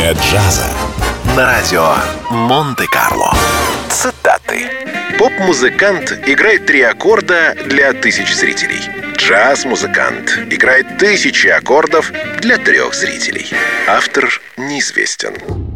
Время джаза на радио Монте-Карло. Цитаты. Поп-музыкант играет 3 аккорда для 1000 зрителей. Джаз-музыкант играет 1000 аккордов для 3 зрителей. Автор неизвестен.